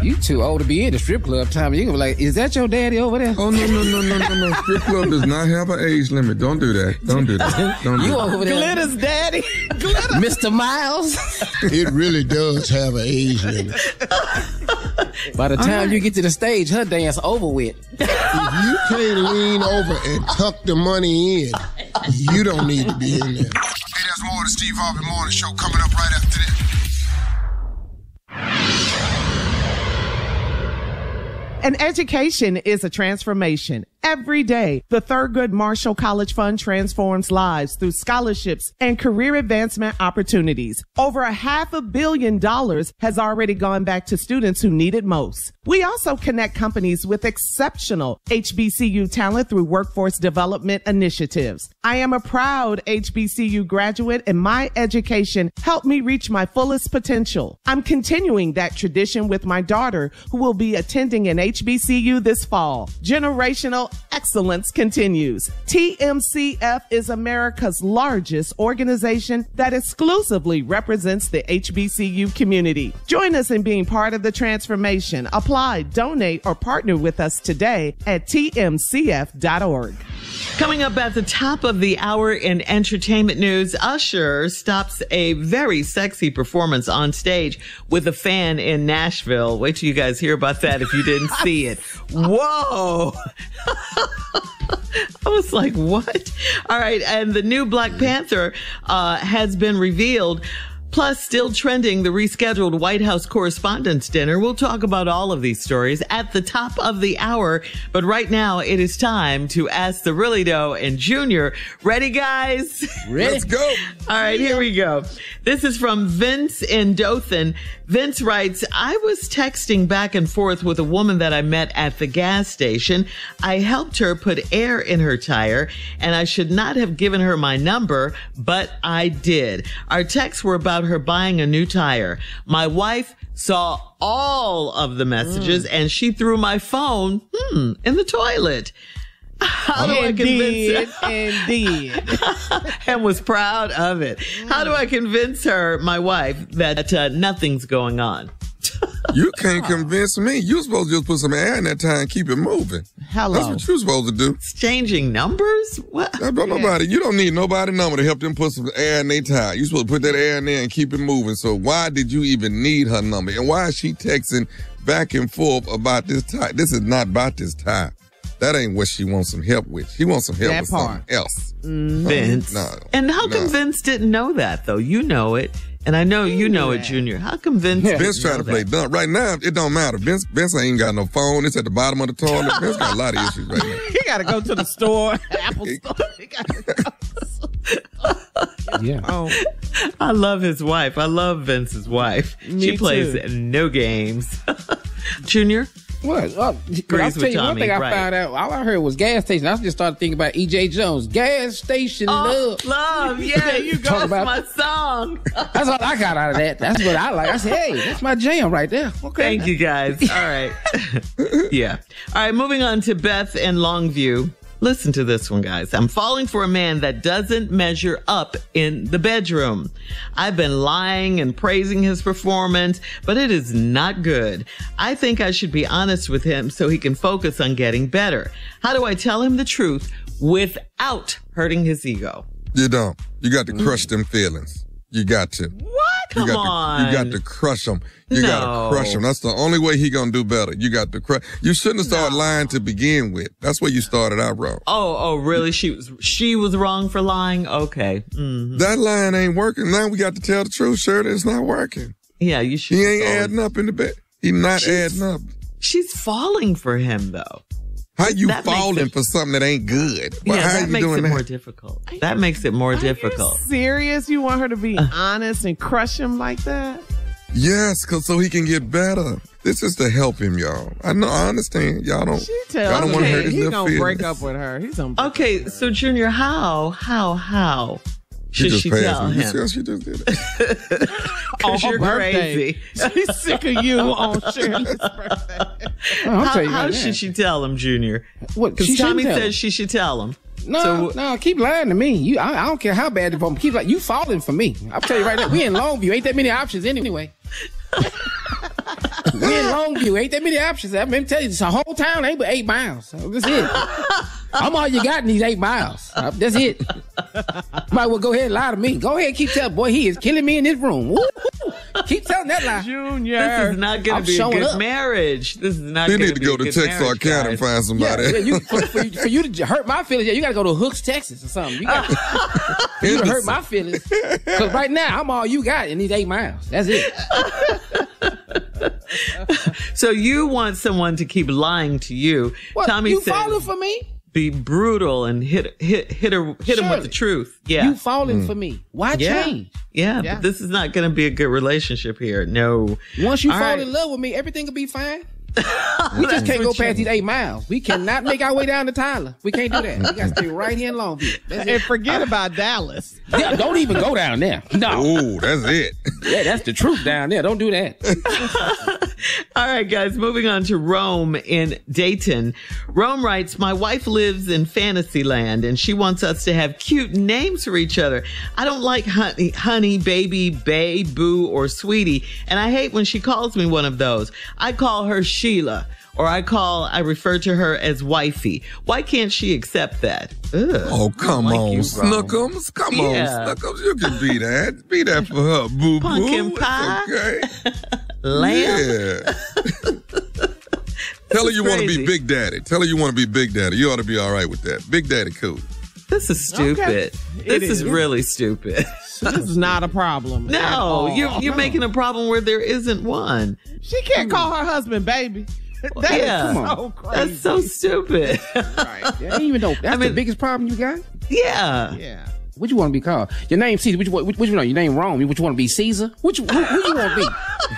You too old to be in the strip club, Tommy. You gonna be like, is that your daddy over there? Oh, no. Strip club does not have an age limit. Don't do that. Don't do that. You over there. Glitter's daddy. Glitter. Mr. Miles. It really does have an age limit. By the time you get to the stage, her dance over with. If you can't lean over and tuck the money in, you don't need to be in there. Hey, there's more of the Steve Harvey Morning Show coming up right after this. An education is a transformation. Every day, the Thurgood Marshall College Fund transforms lives through scholarships and career advancement opportunities. Over $500 million has already gone back to students who need it most. We also connect companies with exceptional HBCU talent through workforce development initiatives. I am a proud HBCU graduate, and my education helped me reach my fullest potential. I'm continuing that tradition with my daughter, who will be attending an HBCU this fall. Generational excellence continues. TMCF is America's largest organization that exclusively represents the HBCU community. Join us in being part of the transformation. Apply, donate, or partner with us today at tmcf.org. Coming up at the top of the hour in entertainment news, Usher stops a very sexy performance on stage with a fan in Nashville. Wait till you guys hear about that if you didn't see it. Whoa! I was like, what? All right, and the new Black Panther has been revealed. Plus, still trending, the rescheduled White House Correspondents' Dinner. We'll talk about all of these stories at the top of the hour. But right now, it is time to ask the Really Doe and Junior. Ready, guys? Ready? Let's go. All right, here we go. This is from Vince in Dothan. Vince writes, I was texting back and forth with a woman that I met at the gas station. I helped her put air in her tire, and I should not have given her my number, but I did. Our texts were about her buying a new tire. My wife saw all of the messages and she threw my phone in the toilet. How do I convince her? Indeed. And was proud of it. How do I convince her, my wife, that nothing's going on? You can't convince me. You're supposed to just put some air in that tire and keep it moving. Hello. That's what you're supposed to do. Exchanging numbers? What? Nobody. You don't need nobody's number to help them put some air in their tire. You're supposed to put that air in there and keep it moving. So why did you even need her number? And why is she texting back and forth about this tire? This is not about this tire. That ain't what she wants some help with. She wants some help with something else. Vince. No. And how come Vince didn't know that, though? You know it. And I know you know it, Junior. How come Vince Vince trying to play dumb. Right now, it don't matter. Vince ain't got no phone. It's at the bottom of the toilet. Vince got a lot of issues right now. He got to go to the store, Apple store. He gotta go. Yeah. Oh, I love his wife. I love Vince's wife. Me She plays too. no games. Junior? What? I'll Agrees tell with you one Tommy, thing I right. found out. All I heard was gas station. I just started thinking about E.J. Jones. Gas station love. Love. Yeah, There you you go. talk That's about- my song. That's all I got out of that. That's what I like. I said, hey, that's my jam right there. Okay. Thank you, guys. All right. Yeah. All right, moving on to Beth in Longview. Listen to this one, guys. I'm falling for a man that doesn't measure up in the bedroom. I've been lying and praising his performance, but it is not good. I think I should be honest with him so he can focus on getting better. How do I tell him the truth without hurting his ego? You don't. You got to crush them feelings. You got to. What? Come You on. got to crush them. You No. got to crush them. That's the only way he gonna do better. You got to crush. You shouldn't have started lying to begin with. That's where you started out wrong. Oh, really? She was wrong for lying? Okay. That line ain't working. Now we got to tell the truth. Shirley, it's not working. Yeah, you should. He ain't adding up in the bed. He not adding up. She's falling for him, though. How you That makes falling it- for something that ain't good? Well, Yeah, how that you makes doing it that? more difficult. That makes it more difficult. you serious? You want her to be honest and crush him like that? Yes, so he can get better. This is to help him, y'all. I know, I understand. Y'all don't. She Y'all tells don't want to hurt his he's little gonna feelings. break up with her. He's gonna. Okay, so Junior, how should just she passed tell me. You him? see how she just did it? Because her you're birthday. crazy. She's sick of you on Shirley's birthday. I'll tell you How right now. should she tell him, Junior? What? Because She Tommy shouldn't tell says him. she should tell him. No, So- no, keep lying to me. I don't care how bad the phone. Keep like you falling for me. I'll tell you right now. We in Longview. Ain't that many options anyway. We in Longview. Ain't that many options. I'm going to tell you, this whole town ain't but 8 miles. So that's it. I'm all you got in these 8 miles. That's it. Might well go ahead and lie to me. Go ahead and keep telling. Boy, he is killing me in this room. Woo-hoo. Keep telling that lie. Junior. This is not going to be a good marriage. This is not going to be a good marriage. You need to go to Texarkana and find somebody. Yeah, for you to hurt my feelings, you got to go to Hooks, Texas or something. You got to hurt my feelings. Because right now, I'm all you got in these 8 miles. That's it. So you want someone to keep lying to you. What, Tommy you said, falling for me? Be brutal and hit him with the truth. Yeah. You falling for me. Why change? Yeah, but this is not going to be a good relationship here. No. Once you fall in love with me, everything will be fine. We just can't go past these 8 miles. We cannot make our way down to Tyler. We can't do that. We got to stay right here in Longview. And forget about Dallas. Yeah, don't even go down there. No. Oh, that's it. Yeah, that's the truth down there. Don't do that. All right, guys, moving on to Rome in Dayton. Rome writes, my wife lives in Fantasyland and she wants us to have cute names for each other. I don't like honey, baby, bae, boo, or sweetie. And I hate when she calls me one of those. I call her Sheila, or I refer to her as wifey. Why can't she accept that? Ugh, oh, come on, Snookums. Come on, Snookums. You can be that. Be that for her, boo-boo. Pumpkin pie. Okay. Lamb. Yeah. Tell her you want to be Big Daddy. Tell her you want to be Big Daddy. You ought to be all right with that. Big Daddy cool. This is stupid. Okay. This is really stupid. This is not a problem. No, you're making a problem where there isn't one. She can't call her husband baby. That is so crazy. That's so stupid. Right. Yeah, even though that's the biggest problem you got. Yeah. Yeah. What you want to be called? Your name Caesar. Which you know? Your name Rome. What you want to be? Caesar. Who you want to be?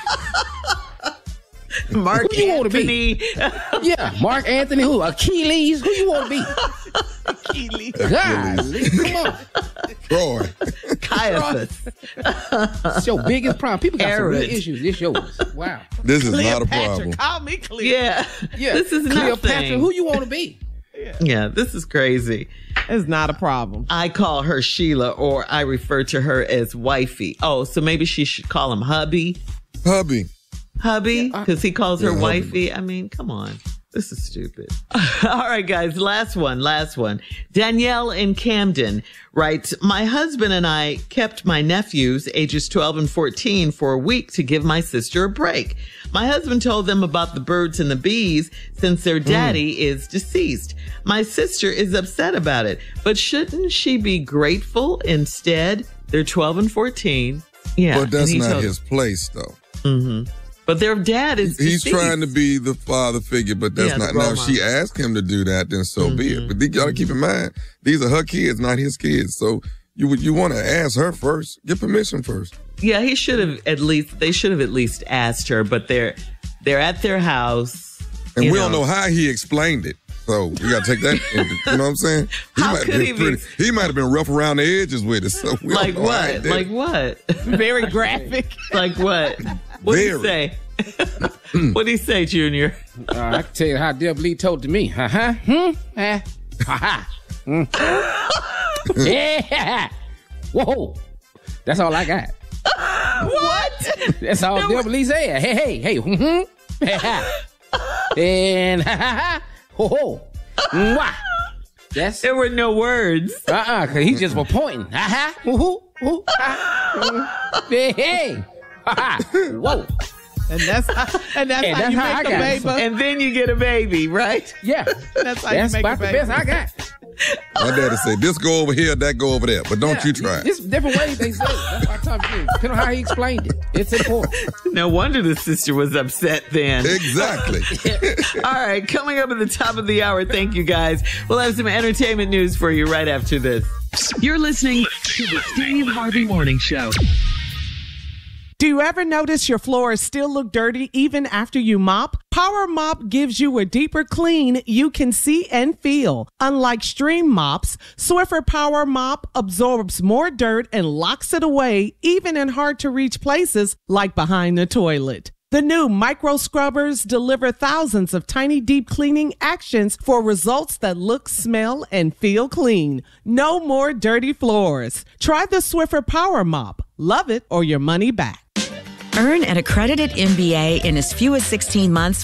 Mark who you want to be? Yeah, Mark Anthony. Who? Achilles. Who you want to be? Achilles. God, come on. Troy. Caiaphas. It's your biggest problem. People got some real issues. This yours. Wow. This is Cleopatra. not a problem. Call me Cleopatra. Yeah. This is Cleopatra. nothing. Who you want to be? Yeah, this is crazy. It's not a problem. I call her Sheila, or I refer to her as wifey. Oh, so maybe she should call him hubby. Hubby, because he calls her wifey. I mean, come on. This is stupid. All right, guys. Last one. Danielle in Camden writes, my husband and I kept my nephews, ages 12 and 14, for a week to give my sister a break. My husband told them about the birds and the bees since their daddy is deceased. My sister is upset about it, but shouldn't she be grateful instead? They're 12 and 14. Yeah. But that's not his place, though. Mm-hmm. But their dad is He's deceased. trying to be the father figure, but that's not. Now, if she asked him to do that, then so be it. But you got to keep in mind, these are her kids, not his kids. So you want to ask her first. Get permission first. Yeah, they should have at least asked her, but they're at their house. And we don't know how he explained it. So we got to take that into, you know what I'm saying? He might have been rough around the edges with it. So we like what? Like what? Very graphic. Like what? What did he say? What did he say, Junior? I can tell you how Deb Lee told to me. Yeah. Whoa. That's all I got. What? That's all Deb Lee said. Hey. And ho. Mwah. There were no words. Cause he just was pointing. Hey. Whoa. And that's how you make a baby. And then you get a baby, right? Yeah. That's how you make a baby. The best I got. My daddy said, this go over here, that go over there. But don't you try it. There's different ways they say it. That's why I tell you. Depending on how he explained it. It's important. No wonder the sister was upset then. Exactly. All right, coming up at the top of the hour, thank you guys. We'll have some entertainment news for you right after this. You're listening to the Steve Harvey Morning Show. Do you ever notice your floors still look dirty even after you mop? Power Mop gives you a deeper clean you can see and feel. Unlike Stream mops, Swiffer Power Mop absorbs more dirt and locks it away, even in hard-to-reach places like behind the toilet. The new micro scrubbers deliver thousands of tiny deep cleaning actions for results that look, smell, and feel clean. No more dirty floors. Try the Swiffer Power Mop. Love it or your money back. Earn an accredited MBA in as few as 16 months